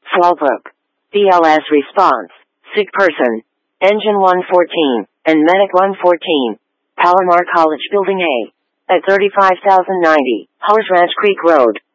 Fallbrook. BLS response. Sick person. Engine 114, and Medic 114. Palomar College Building A. At 35,090, Horse Ranch Creek Road.